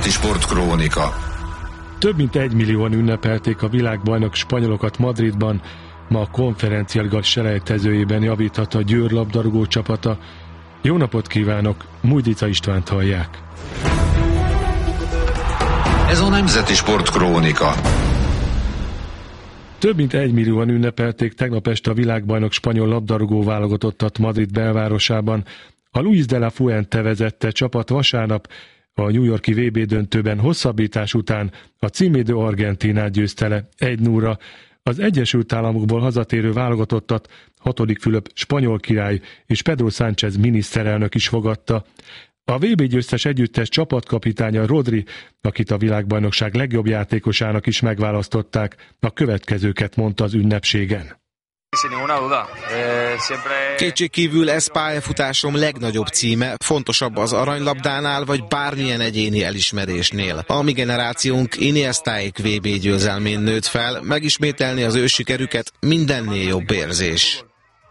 Nemzeti Sportkrónika. Több mint 1 millióan ünnepelték a világbajnok spanyolokat Madridban. Ma a konferencialiga selejtezőjében javíthat a Győr labdarúgó csapata. Jó napot kívánok, Mújdica Istvánt hallják. Ez a Nemzeti Sportkrónika. Több mint 1 millióan ünnepelték tegnap este a világbajnok spanyol labdarúgó válogatottat Madrid belvárosában. A Luis de la Fuente vezette csapat vasárnap a New York-i VB döntőben hosszabbítás után a címédő Argentínát győzte le 1-0-ra. Az Egyesült Államokból hazatérő válogatottat 6. Fülöp spanyol király és Pedro Sánchez miniszterelnök is fogadta. A VB győztes együttes csapatkapitánya Rodri, akit a világbajnokság legjobb játékosának is megválasztották, a következőket mondta az ünnepségen. Kétségkívül ez pályafutásom legnagyobb címe, fontosabb az aranylabdánál, vagy bármilyen egyéni elismerésnél. A mi generációnk Iniestáék VB győzelmén nőtt fel, megismételni az ő sikerüket mindennél jobb érzés.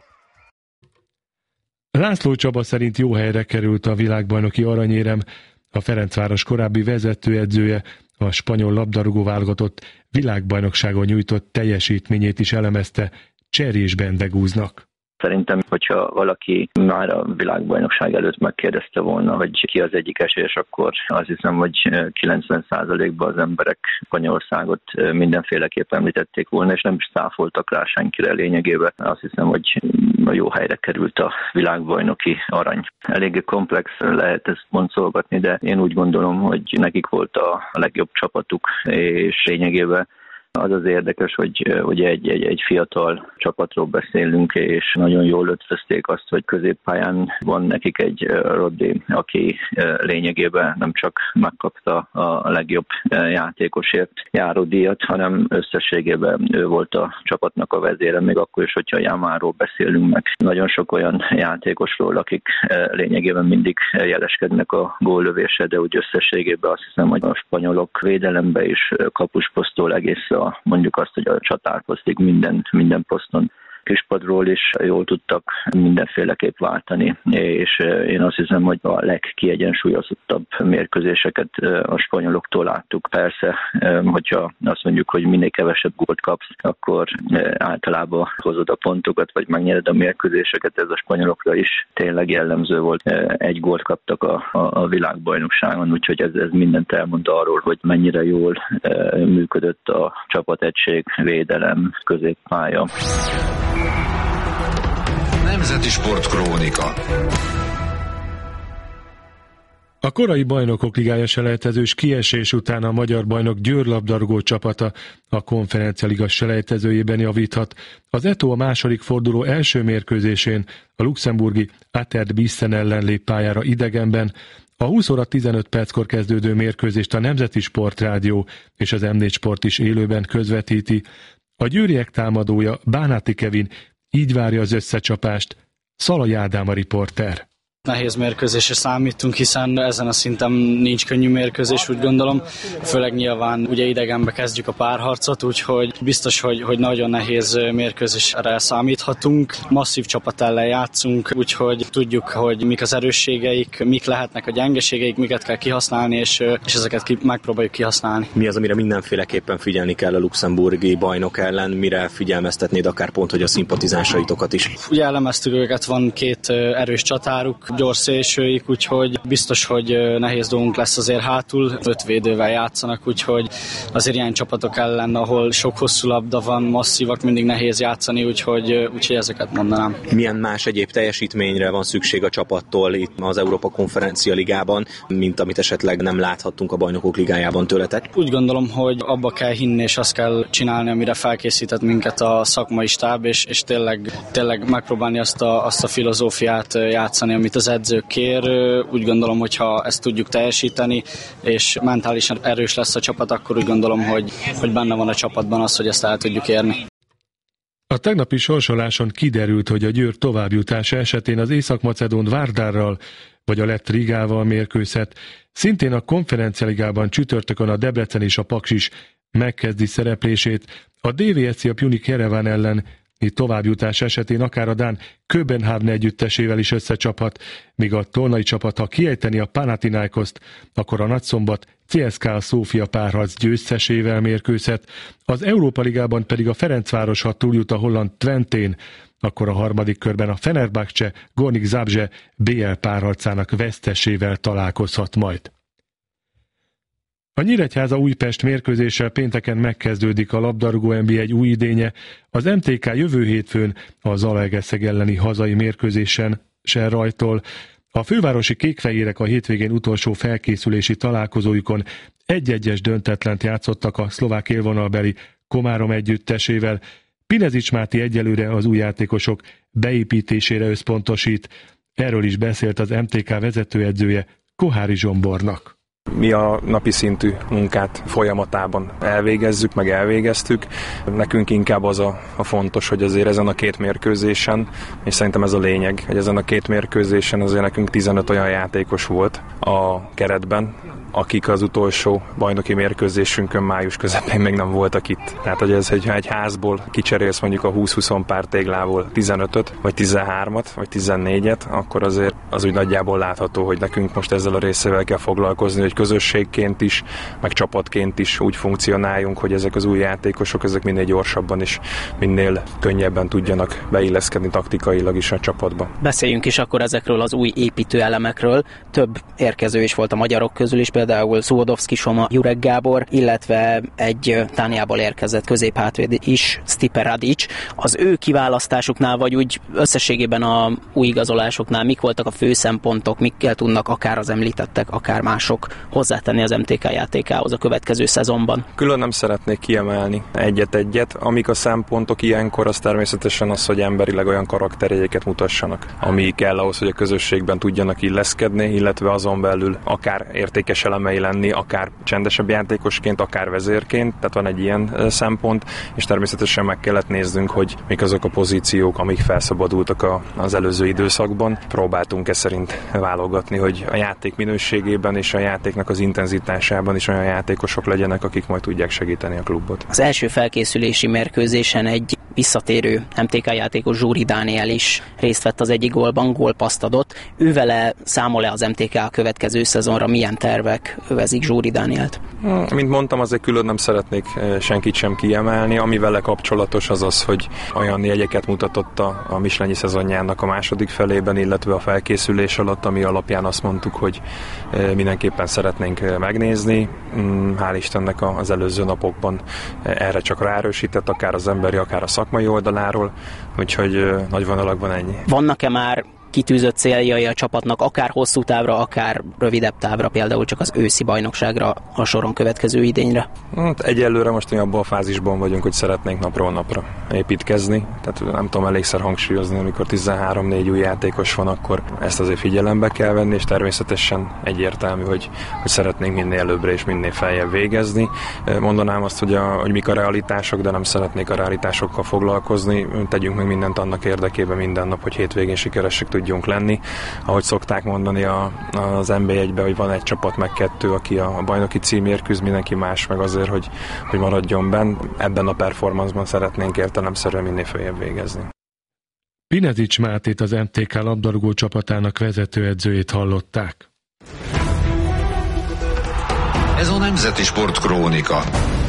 László Csaba szerint jó helyre került a világbajnoki aranyérem. A Ferencváros korábbi vezetőedzője a spanyol labdarúgó válogatott világbajnokságon nyújtott teljesítményét is elemezte Cserés Bendegúznak. Szerintem, hogyha valaki már a világbajnokság előtt megkérdezte volna, hogy ki az egyik esélyes, akkor azt hiszem, hogy 90%-ban az emberek Spanyolországot mindenféleképpen említették volna, és nem is cáfoltak rá senkire lényegében. Azt hiszem, hogy a jó helyre került a világbajnoki arany. Eléggé komplex lehet ezt boncolgatni, de én úgy gondolom, hogy nekik volt a legjobb csapatuk, és lényegében az az érdekes, hogy ugye egy fiatal csapatról beszélünk, és nagyon jól ötvözték azt, hogy középpályán van nekik egy Rodri, aki lényegében nem csak megkapta a legjobb játékosért járó díjat, hanem összességében ő volt a csapatnak a vezére, még akkor is, hogyha Yamalról beszélünk meg. Nagyon sok olyan játékosról, akik lényegében mindig jeleskednek a góllövésre, de úgy összességében azt hiszem, hogy a spanyolok védelembe is kapusposztól egész mondjuk azt, hogy a csatárposztig minden poszton kispadról is jól tudtak mindenféleképp váltani, és én azt hiszem, hogy a legkiegyensúlyozottabb mérkőzéseket a spanyoloktól láttuk. Persze, hogyha azt mondjuk, hogy minél kevesebb gólt kapsz, akkor általában hozod a pontokat, vagy megnyered a mérkőzéseket, ez a spanyolokra is tényleg jellemző volt. Egy gólt kaptak a világbajnokságon, úgyhogy ez mindent elmond arról, hogy mennyire jól működött a csapategység, védelem, középpálya. Nemzeti Sportkrónika. A korai Bajnokok Ligája selejtezős kiesés után a magyar bajnok Győr labdarúgó csapata a konferencialiga selejtezőjében javíthat. Az Eto a második forduló első mérkőzésén a luxemburgi Atert Bissen ellen lép pályára idegenben. A 20 óra 15 perckor kezdődő mérkőzést a Nemzeti Sportrádió és az M4 Sport is élőben közvetíti. A győriek támadója, Bánáti Kevin így várja az összecsapást. Szalai Ádám a riporter. Nehéz mérkőzésre számítunk, hiszen ezen a szinten nincs könnyű mérkőzés, úgy gondolom. Főleg nyilván ugye idegenbe kezdjük a párharcot, úgyhogy biztos, hogy nagyon nehéz mérkőzésre számíthatunk. Masszív csapat ellen játszunk, úgyhogy tudjuk, hogy mik az erősségeik, mik lehetnek a gyengeségeik, miket kell kihasználni, és ezeket megpróbáljuk kihasználni. Mi az, amire mindenféleképpen figyelni kell a luxemburgi bajnok ellen? Mire figyelmeztetnéd akár pont, hogy a szimpatizánsaitokat is? Ugye elemeztük őket, van két erős csatáruk, gyors szélsőik, úgyhogy biztos, hogy nehéz dolgunk lesz azért hátul. 5 védővel játszanak, úgyhogy azért ilyen csapatok ellen, ahol sok hosszú labda van, masszívak, mindig nehéz játszani, úgyhogy ezeket mondanám. Milyen más egyéb teljesítményre van szükség a csapattól itt az Európa Konferencia Ligában, mint amit esetleg nem láthattunk a Bajnokok Ligájában tőletek? Úgy gondolom, hogy abba kell hinni, és azt kell csinálni, amire felkészített minket a szakmai stáb, és tényleg megpróbálni azt a filozófiát játszani, amit az edző kér. Úgy gondolom, hogy ha ezt tudjuk teljesíteni, és mentálisan erős lesz a csapat, akkor úgy gondolom, hogy benne van a csapatban az, hogy ezt el tudjuk érni. A tegnapi sorsoláson kiderült, hogy a Győr továbbjutása esetén az észak-macedón Várdárral vagy a lett Rigával mérkőzhet. Szintén a konferencialigában csütörtökön a Debrecen és a Paks is megkezdi szereplését. A DVSC a Pjunik Jereván ellen Így továbbjutás esetén akár a dán Köbenhavn együttesével is összecsaphat, míg a tolnai csapat, ha kiejteni a Panathinaikoszt, akkor a nagyszombat CSKA Szófia párharc győztesével mérkőzhet, az Európa Ligában pedig a Ferencváros, ha túljut a holland Twentén, akkor a harmadik körben a Fenerbahce Gornik Zabrze BL párharcának vesztesével találkozhat majd. A Nyíregyháza Újpest mérkőzéssel pénteken megkezdődik a labdarúgó NB1 új idénye, az MTK jövő hétfőn a Zalaegerszeg elleni hazai mérkőzésen se rajtol. A fővárosi kékfehérek a hétvégén utolsó felkészülési találkozójukon 1-1-es döntetlent játszottak a szlovák élvonalbeli Komárom együttesével. Pinezics Máté egyelőre az új játékosok beépítésére összpontosít. Erről is beszélt az MTK vezetőedzője, Kohári Zsombornak. Mi a napi szintű munkát folyamatában elvégezzük, meg elvégeztük. Nekünk inkább az a fontos, hogy azért ezen a két mérkőzésen, és szerintem ez a lényeg, hogy ezen a két mérkőzésen azért nekünk 15 olyan játékos volt a keretben, akik az utolsó bajnoki mérkőzésünkön május közepén még nem voltak itt. Tehát, hogy ez, hogyha egy házból kicserélsz mondjuk a 20-20 pár téglából 15-öt, vagy 13-at, vagy 14-et, akkor azért az úgy nagyjából látható, hogy nekünk most ezzel a részével kell foglalkozni, hogy közösségként is, meg csapatként is úgy funkcionáljunk, hogy ezek az új játékosok ezek minél gyorsabban és minél könnyebben tudjanak beilleszkedni taktikailag is a csapatba. Beszéljünk is akkor ezekről az új építőelemekről. Több érkező is volt a magyarok közül is, például Szuhodovszki Soma, Jurek Gábor, illetve egy Dániából érkezett középhátvéd is, Stipe Radic. Az ő kiválasztásuknál, vagy úgy összességében a új igazolásoknál mik voltak a fő szempontok, mikkel tudnak akár az említettek, akár mások hozzátenni az MTK játékához a következő szezonban? Külön nem szeretnék kiemelni egyet-egyet. Amik a szempontok ilyenkor, az természetesen az, hogy emberileg olyan karakterjegyeket mutassanak, ami kell ahhoz, hogy a közösségben tudjanak illeszkedni, illetve azon belül akár értékes elemei lenni, akár csendesebb játékosként, akár vezérként, tehát van egy ilyen szempont, és természetesen meg kellett néznünk, hogy mik azok a pozíciók, amik felszabadultak az előző időszakban. Próbáltunk e szerint válogatni, hogy a játék minőségében és a játéknak az intenzitásában is olyan játékosok legyenek, akik majd tudják segíteni a klubot. Az első felkészülési mérkőzésen egy visszatérő MTK játékos Zsúri Dániel is részt vett az egyik gólban, gólpasszt adott. Ővele számol-e az MTK a következő szezonra, milyen tervek övezik Zsúri Dánielt? Mint mondtam, azért külön nem szeretnék senkit sem kiemelni. Ami vele kapcsolatos az az, hogy olyan jegyeket mutatott a Michelin'i szezonjának a második felében, illetve a felkészülés alatt, ami alapján azt mondtuk, hogy mindenképpen szeretnénk megnézni. Hál' Istennek az előző napokban erre csak ráerősített, akár az emberi, akár a szakmai oldaláról, úgyhogy nagy vonalakban ennyi. Vannak-e már kitűzött céljai a csapatnak, akár hosszú távra, akár rövidebb távra, például csak az őszi bajnokságra a soron következő idényre? Egyelőre most abban a fázisban vagyunk, hogy szeretnénk napról napra építkezni. Tehát nem tudom elégszer hangsúlyozni, amikor 13-4 új játékos van, akkor ezt azért figyelembe kell venni, és természetesen egyértelmű, hogy szeretnénk minél előbbre és minél feljebb végezni. Mondanám azt, hogy mik a realitások, de nem szeretnék a realitásokkal foglalkozni. Tegyünk meg mindent annak érdekében minden nap, hogy hétvégén sikeresek tudjunk lenni. Ahogy szokták mondani az NB1-ben, hogy van egy csapat meg kettő, aki a bajnoki címért küzd, mindenki más meg azért, hogy maradjon benn. Ebben a performanceban szeretnénk értelemszerűen minél feljebb végezni. Pinezics Mátét, az MTK labdarúgó csapatának vezetőedzőjét hallották. Ez a Nemzeti Sport Krónika.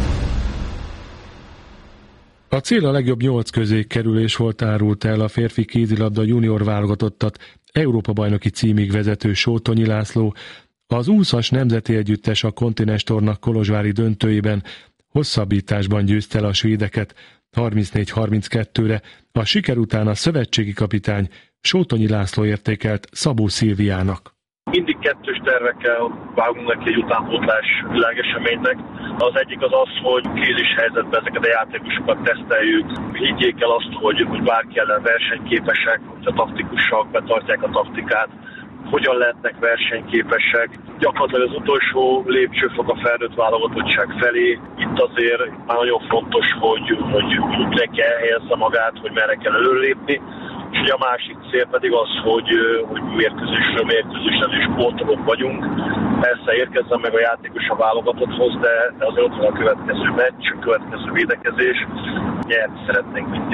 A cél a legjobb 8 közé kerülés volt, árult el a férfi kézilabda junior válogatottat Európa-bajnoki címig vezető Sótonyi László. Az 20-as nemzeti együttes a kontinenstorna kolozsvári döntőjében hosszabbításban győzte el a svédeket 34-32-re. A siker után a szövetségi kapitány Sótonyi László értékelt Szabó Szilviának. Mindig kettős tervekkel vágunk neki egy utánpótlás világeseménynek. Az egyik az, hogy krízis helyzetben ezeket a játékosokat teszteljük. Higgyék el azt, hogy bárki ellen versenyképesek, hogyha taktikusak, betartják a taktikát, hogyan lehetnek versenyképesek. Gyakorlatilag az utolsó lépcsőfok a felnőtt válogatottság felé. Itt azért már nagyon fontos, hogy mindenki elhelyezze magát, hogy merre kell előlépni. És a másik cél pedig az, hogy mérkőzésről mérkőzésen is sportolók vagyunk. Persze érkezzen meg a játékos a válogatotthoz, de azért ott van a következő meccs, a következő védekezés. Nyerni szeretnénk mindig.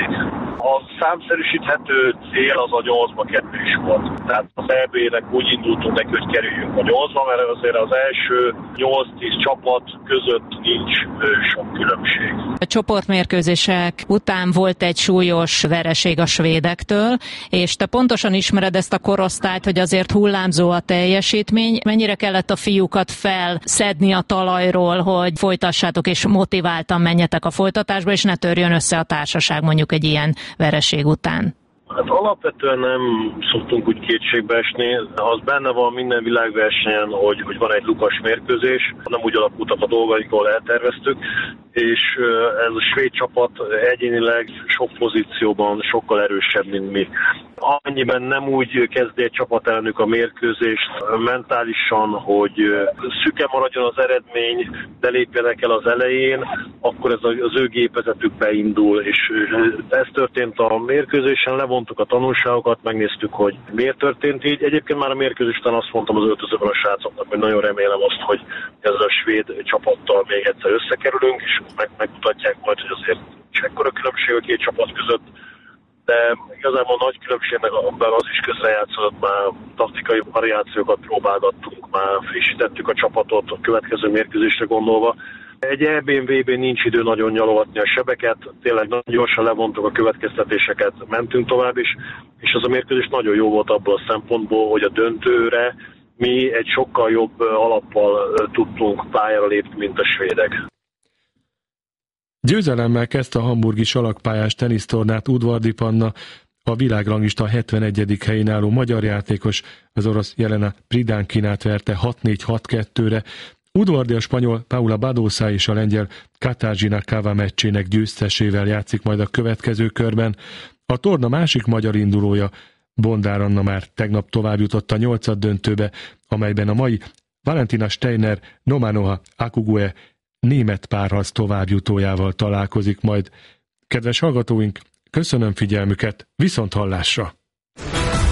A számszerűsíthető cél az a 8-ba kerülés volt. Tehát az EB-nek úgy indultunk neki, hogy kerüljünk a 8-ba, mert azért az első 8-10 csapat között nincs sok különbség. A csoportmérkőzések után volt egy súlyos vereség a svédektől, és te pontosan ismered ezt a korosztályt, hogy azért hullámzó a teljesítmény. Mennyire kellett a fiúkat felszedni a talajról, hogy folytassátok és motiváltan menjetek a folytatásba, és ne törjön össze a társaság mondjuk egy ilyen vereség után? Hát alapvetően nem szoktunk úgy kétségbe esni. Az benne van minden világversenyen, hogy van egy lukas mérkőzés. Nem úgy alakultak a dolgaink, ahol elterveztük, és ez a svéd csapat egyénileg sok pozícióban sokkal erősebb, mint mi. Annyiben nem úgy kezdi egy csapat ellenük a mérkőzést mentálisan, hogy szüke maradjon az eredmény, de lépjenek el az elején, akkor ez az ő gépezetük beindul, és ez történt a mérkőzésen, levontuk a tanulságokat, megnéztük, hogy miért történt így. Egyébként már a mérkőzés után azt mondtam az öltözőben a srácoknak, hogy nagyon remélem azt, hogy ezzel a svéd csapattal még egyszer összekerülünk, és megmutatják majd, hogy azért nincs ekkora különbség a két csapat között. De igazából nagy különbségnek az is közrejátszott, már taktikai variációkat próbálgattunk, már frissítettük a csapatot a következő mérkőzésre gondolva. Egy EB-n, VB-n nincs idő nagyon nyalogatni a sebeket, tényleg nagyon gyorsan levontuk a következtetéseket, mentünk tovább is, és az a mérkőzés nagyon jó volt abból a szempontból, hogy a döntőre mi egy sokkal jobb alappal tudtunk pályára lépni, mint a svédek. Győzelemmel kezdte a hamburgi salakpályás tenisztornát Udvardy Panna, a világranglista 71. helyén álló magyar játékos, az orosz Jelena Pridankinát verte 6-4-6-2-re. Udvardy a spanyol Paula Badosa és a lengyel Katarzyna Kawa meccsének győztesével játszik majd a következő körben. A torna másik magyar indulója, Bondár Anna már tegnap továbbjutott a 8. döntőbe, amelyben a mai Valentina Steiner Nomanoha Akugue német párharc továbbjutójával találkozik majd. Kedves hallgatóink, köszönöm figyelmüket, viszont hallásra!